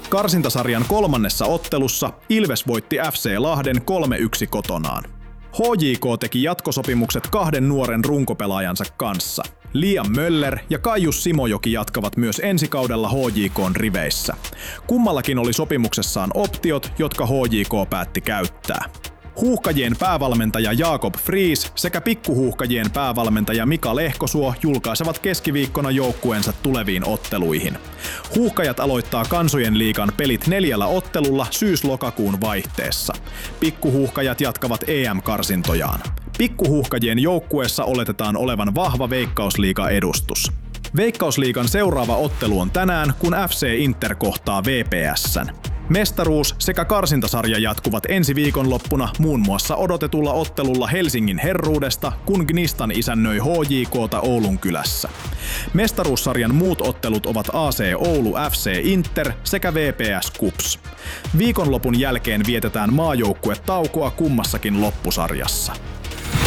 Karsintasarjan 3. ottelussa Ilves voitti FC Lahden 3-1 kotonaan. HJK teki jatkosopimukset 2 nuoren runkopelaajansa kanssa. Liam Möller ja Kaius Simojoki jatkavat myös ensi kaudella HJK:n riveissä. Kummallakin oli sopimuksessaan optiot, jotka HJK päätti käyttää. Huuhkajien päävalmentaja Jakob Friis sekä pikkuhuuhkajien päävalmentaja Mika Lehkosuo julkaisevat keskiviikkona joukkueensa tuleviin otteluihin. Huuhkajat aloittaa Kansojen liigan pelit 4 ottelulla syys-lokakuun vaihteessa. Pikkuhuuhkajat jatkavat EM-karsintojaan. Pikkuhuuhkajien joukkueessa oletetaan olevan vahva Veikkausliiga-edustus. Veikkausliigan seuraava ottelu on tänään, kun FC Inter kohtaa VPS:n. Mestaruus sekä karsintasarja jatkuvat ensi viikonloppuna muun muassa odotetulla ottelulla Helsingin Herruudesta, kun Gnistan isännöi HJK:ta Oulunkylässä. Mestaruussarjan muut ottelut ovat AC Oulu FC Inter sekä VPS KuPS. Viikonlopun jälkeen vietetään maajoukkuetaukoa kummassakin loppusarjassa.